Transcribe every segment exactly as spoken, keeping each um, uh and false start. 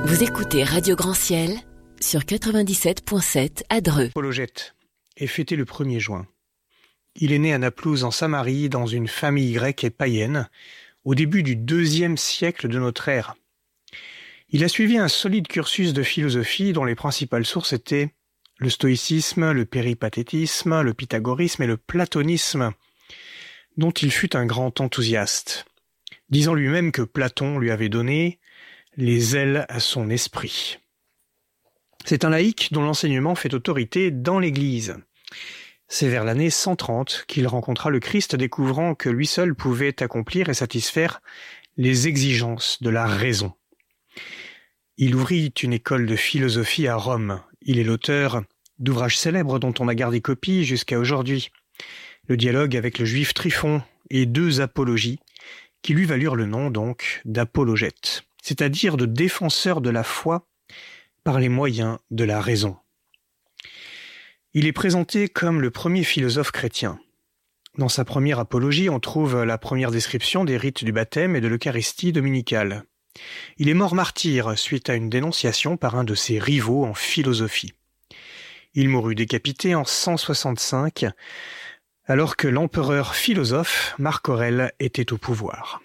Vous écoutez Radio Grand Ciel sur quatre-vingt-dix-sept virgule sept à Dreux. Apologète est fêté le premier juin. Il est né à Naplouse en Samarie dans une famille grecque et païenne au début du deuxième siècle de notre ère. Il a suivi un solide cursus de philosophie dont les principales sources étaient le stoïcisme, le péripatétisme, le pythagorisme et le platonisme, dont il fut un grand enthousiaste, disant lui-même que Platon lui avait donné les ailes à son esprit. C'est un laïc dont l'enseignement fait autorité dans l'Église. C'est vers l'année cent trente qu'il rencontra le Christ, découvrant que lui seul pouvait accomplir et satisfaire les exigences de la raison. Il ouvrit une école de philosophie à Rome. Il est l'auteur d'ouvrages célèbres dont on a gardé copie jusqu'à aujourd'hui. Le dialogue avec le juif Tryphon et deux apologies, qui lui valurent le nom donc d'apologète, c'est-à-dire de défenseur de la foi par les moyens de la raison. Il est présenté comme le premier philosophe chrétien. Dans sa première apologie, on trouve la première description des rites du baptême et de l'Eucharistie dominicale. Il est mort martyr suite à une dénonciation par un de ses rivaux en philosophie. Il mourut décapité en cent soixante-cinq, alors que l'empereur philosophe Marc Aurèle était au pouvoir.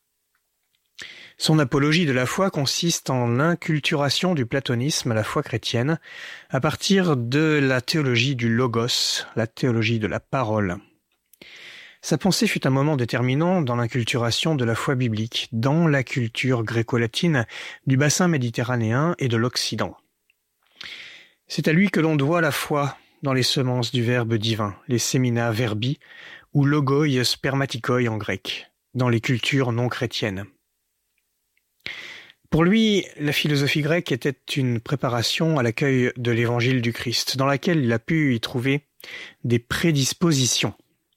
Son apologie de la foi consiste en l'inculturation du platonisme à la foi chrétienne à partir de la théologie du logos, la théologie de la parole. Sa pensée fut un moment déterminant dans l'inculturation de la foi biblique, dans la culture gréco-latine du bassin méditerranéen et de l'Occident. C'est à lui que l'on doit la foi dans les semences du Verbe divin, les semina verbi ou logoi spermatikoi en grec, dans les cultures non chrétiennes. Pour lui, la philosophie grecque était une préparation à l'accueil de l'évangile du Christ, dans laquelle il a pu y trouver des prédispositions.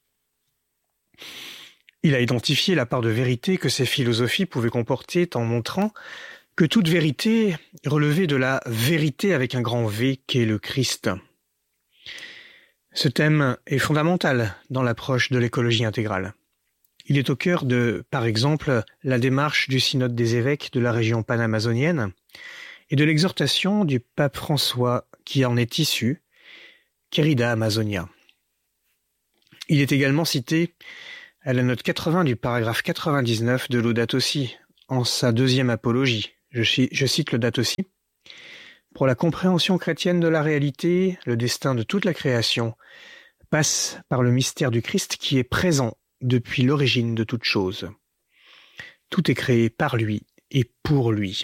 Il a identifié la part de vérité que ces philosophies pouvaient comporter en montrant que toute vérité relevait de la vérité avec un grand V qu'est le Christ. Ce thème est fondamental dans l'approche de l'écologie intégrale. Il est au cœur de, par exemple, la démarche du synode des évêques de la région panamazonienne et de l'exhortation du pape François qui en est issue, Querida Amazonia. Il est également cité à la note quatre-vingts du paragraphe quatre-vingt-dix-neuf de Laudato Si, en sa deuxième apologie. Je, je cite Laudato Si. Pour la compréhension chrétienne de la réalité, le destin de toute la création passe par le mystère du Christ qui est présent depuis l'origine de toute chose. Tout est créé par lui et pour lui.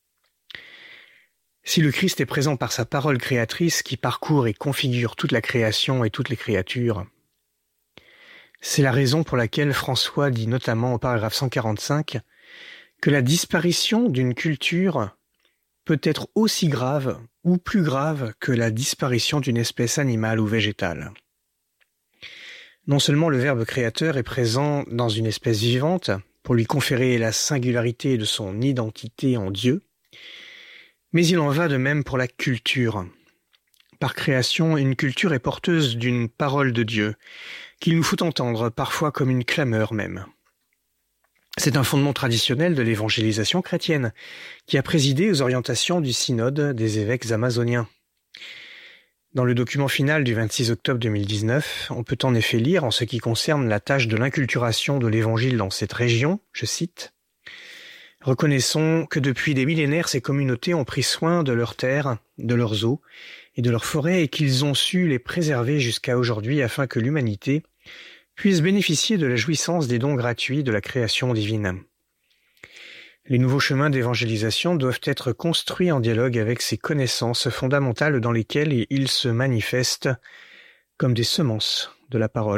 Si le Christ est présent par sa parole créatrice qui parcourt et configure toute la création et toutes les créatures, c'est la raison pour laquelle François dit notamment au paragraphe cent quarante-cinq que la disparition d'une culture peut être aussi grave ou plus grave que la disparition d'une espèce animale ou végétale. Non seulement le Verbe créateur est présent dans une espèce vivante pour lui conférer la singularité de son identité en Dieu, mais il en va de même pour la culture. Par création, une culture est porteuse d'une parole de Dieu, qu'il nous faut entendre parfois comme une clameur même. C'est un fondement traditionnel de l'évangélisation chrétienne, qui a présidé aux orientations du synode des évêques amazoniens. Dans le document final du vingt-six octobre deux mille dix-neuf, on peut en effet lire en ce qui concerne la tâche de l'inculturation de l'évangile dans cette région, je cite, « Reconnaissons que depuis des millénaires, ces communautés ont pris soin de leurs terres, de leurs eaux et de leurs forêts et qu'ils ont su les préserver jusqu'à aujourd'hui afin que l'humanité puisse bénéficier de la jouissance des dons gratuits de la création divine. Les nouveaux chemins d'évangélisation doivent être construits en dialogue avec ces connaissances fondamentales dans lesquelles ils se manifestent comme des semences de la parole. »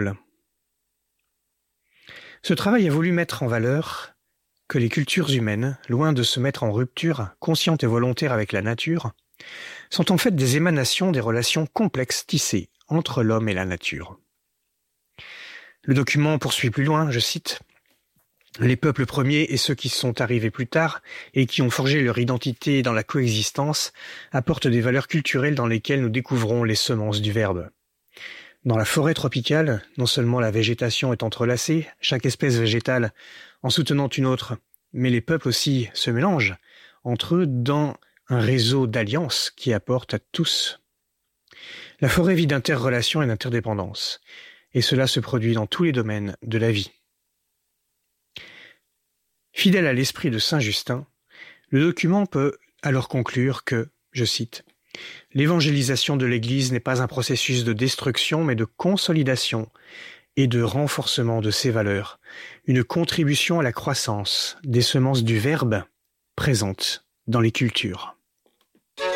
Ce travail a voulu mettre en valeur que les cultures humaines, loin de se mettre en rupture consciente et volontaire avec la nature, sont en fait des émanations des relations complexes tissées entre l'homme et la nature. Le document poursuit plus loin, je cite, « Les peuples premiers et ceux qui sont arrivés plus tard et qui ont forgé leur identité dans la coexistence apportent des valeurs culturelles dans lesquelles nous découvrons les semences du Verbe. Dans la forêt tropicale, non seulement la végétation est entrelacée, chaque espèce végétale en soutenant une autre, mais les peuples aussi se mélangent entre eux dans un réseau d'alliances qui apporte à tous. La forêt vit d'interrelations et d'interdépendance, et cela se produit dans tous les domaines de la vie. Fidèle à l'esprit de saint Justin, le document peut alors conclure que, je cite, « L'évangélisation de l'Église n'est pas un processus de destruction, mais de consolidation et de renforcement de ses valeurs, une contribution à la croissance des semences du Verbe présentes dans les cultures. »